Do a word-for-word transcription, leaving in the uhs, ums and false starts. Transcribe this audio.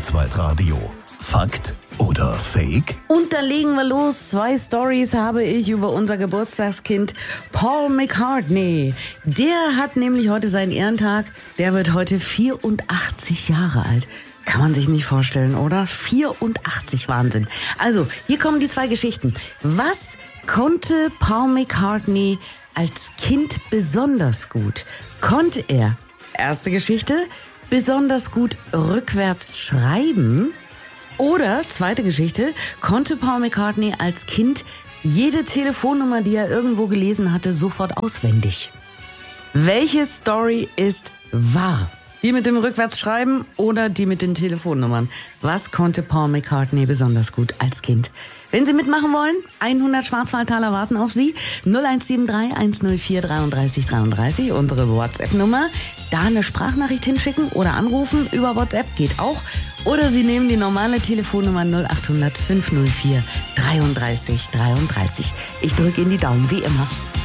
Kurzweltradio. Fakt oder Fake? Und da legen wir los. Zwei Stories habe ich über unser Geburtstagskind Paul McCartney. Der hat nämlich heute seinen Ehrentag. Der wird heute vierundachtzig Jahre alt. Kann man sich nicht vorstellen, oder? vierundachtzig, Wahnsinn. Also, hier kommen die zwei Geschichten. Was konnte Paul McCartney als Kind besonders gut? Konnte er, erste Geschichte, besonders gut rückwärts schreiben? Oder, zweite Geschichte, konnte Paul McCartney als Kind jede Telefonnummer, die er irgendwo gelesen hatte, sofort auswendig? Welche Story ist wahr? Die mit dem Rückwärtsschreiben oder die mit den Telefonnummern? Was konnte Paul McCartney besonders gut als Kind? Wenn Sie mitmachen wollen, hundert Schwarzwaldtaler warten auf Sie. null eins sieben drei eins null vier drei drei drei drei, unsere WhatsApp-Nummer. Da eine Sprachnachricht hinschicken oder anrufen über WhatsApp geht auch. Oder Sie nehmen die normale Telefonnummer null acht hundert fünf null vier drei drei drei drei. Ich drücke Ihnen die Daumen, wie immer.